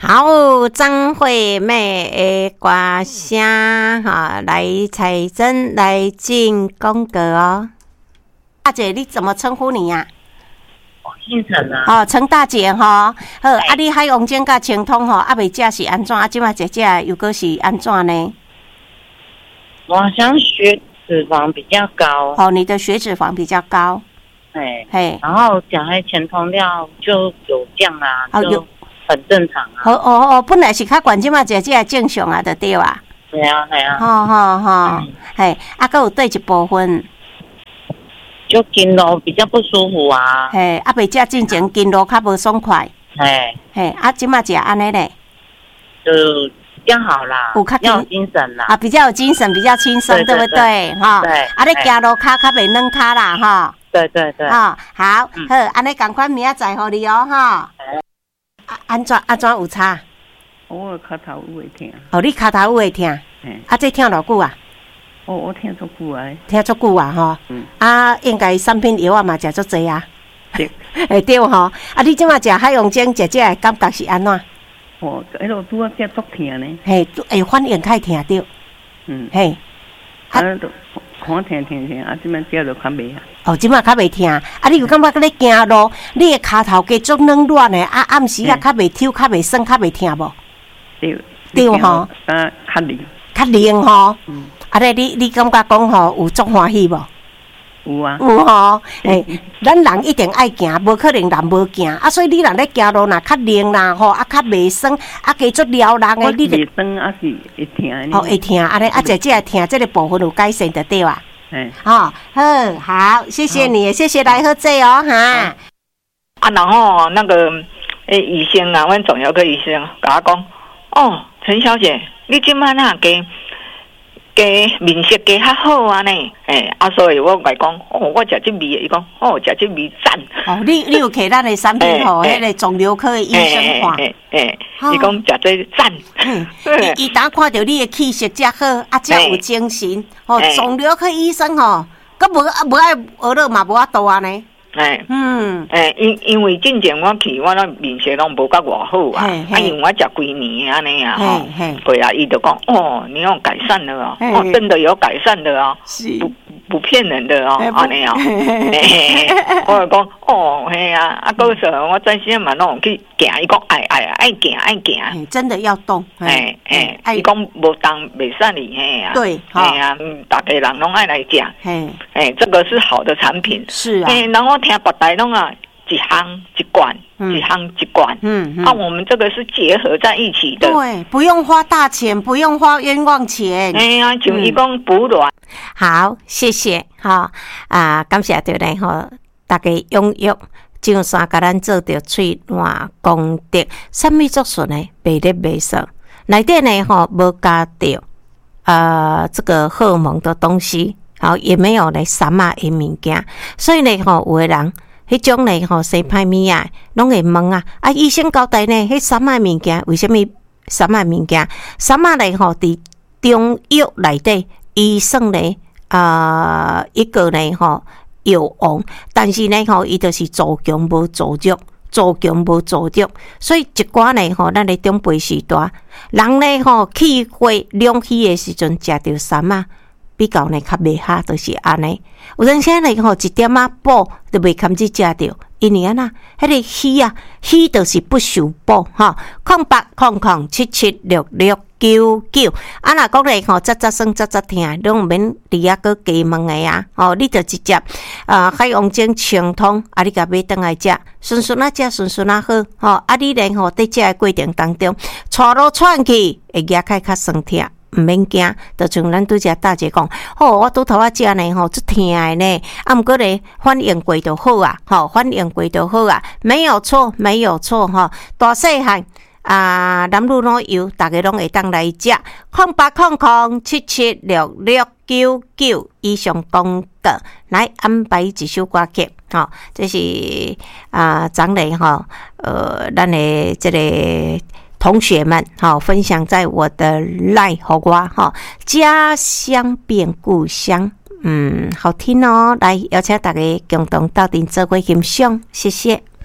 好，张惠妹的歌声哈，来彩珍来进宫格哦。大姐，你怎么称呼你呀？ 姓陈啊。 哦，陈大姐哈。好，啊，你海王精甲清通吼，啊未食是安怎？啊，即摆姐姐又搁是安怎呢？ 我好像血脂肪比较高。 哦，你的血脂肪比较高。嘿， 然后讲那前通料就有降啊，就很正常啊。 哦，本来是较悬，即马姐姐正常啊，就对啊。 系啊。 好，嘿，啊，搁有对一部分， 就筋络比较不舒服啊。 嘿，啊，未食进前筋络较无爽快。嘿，啊，即马食安尼咧， 就比较好啦，要有精神啦。 啊，比较有精神，比较轻松，对不对？哈， 对。 啊，你行路骹较袂软骹啦，哈。 对。 好，好，安尼赶快明仔载互你哦，哈。安怎有差？ 我脚头有会痛。 哦，你脚头有会痛？啊，这痛偌久啊？ 我听足久啊。 听足久啊，吼。啊，应该产品药啊嘛食足济啊。对。对吼，啊，你即马食海洋精，姐姐感觉是安怎？ 哦，迄落拄啊食足痛呢。 嘿，反应较痛着。嘿。 啊，看痛，啊，即摆食就较袂啊。哦， 即摆较袂痛，啊，你有感觉你行路，你的骹头加足软软的，啊，暗时啊较袂抽，较袂酸，较袂痛无？对吼。 啊，较灵。 较灵吼。啊咧，你感觉讲吼有足欢喜无？ 有啊。 有吼，咱人一定爱行，无可能人无行，啊，所以你若咧行路若较灵啦吼，啊较袂酸，啊加足撩人的，你袂酸啊是会痛的。 哦，会痛，安尼啊，姐姐痛，这个部分有改善就对啊。好，好，谢谢你，谢谢来喝醉哦，哈。 啊，然后那个医生啊，阮肿瘤科医生甲我讲，哦，陈小姐，你今晚哪加面色加较好啊呢？啊，所以我甲伊讲，哦，我食这味，伊讲，哦，食这味赞。 哦，你有摕咱的产品吼，迄个肿瘤科的医生看， 伊讲食这赞。 伊当看到你的气色遮好，啊，遮有精神，哦，肿瘤科医生吼，佮无爱学了嘛，无法度啊呢。 因为之前我去，我那面色拢无甲偌好啊，因为我食几年安尼啊，吼，对啊，伊就讲，哦，你有改善了啊，哦，真的有改善的啊，不骗人的哦，安尼啊，我就讲，哦，嘿啊，啊，到时候我专心嘛拢去行，伊讲爱行， 真的要动， 伊讲无动袂使哩，嘿啊， 对， 嘿啊，大家人拢爱来食，这个是好的产品， 是啊， 然后听别台拢啊，一行一罐，一行一罐，我们这个是结合在一起的， 对，不用花大钱，不用花冤枉钱， 像伊讲补卵。 好，谢谢，感谢着咧吼，大家踊跃上山甲咱做着喙烂功德，什么作顺呢？白日白色，内底呢吼无加着这个荷尔蒙的东西，好也没有咧三马的物件，所以呢吼有的人。迄种咧吼生歹物啊，拢会问啊，医生交代呢，迄三马物件为什么三马物件？三马咧吼伫中药内底，伊算咧一个咧吼药王，但是咧吼伊就是助强无助弱，助强无助弱，所以一寡咧吼，咱咧长辈时代，人咧吼气血两虚的时阵，食着三马。比较呢较袂哈，就是安尼。有阵时呢吼一点仔补都袂堪去食着，因为安那迄个虚啊，虚就是不受补哈。0800776699，若讲咧吼，扎酸扎痛，拢毋免伫遐个加问诶啊。哦，你就直接海洋精清通，你甲买倒来食，顺顺食，顺顺好。吼，你咧吼伫食诶过程当中，带路喘气，会牙开较酸痛。毋免惊，就像咱拄则大姐讲，我拄头食呢吼，足痛诶呢，毋过咧反应过就好啊，反应过就好啊，没有错吼，大细汉男女老幼，大家拢会当来食，0800776699以上公告来安排一首歌曲，这是昨日咱的这个。同学们，分享在我的 LINE 和我家乡变故乡，好听哦！来，邀请大家共同到底做伙欣赏，谢谢。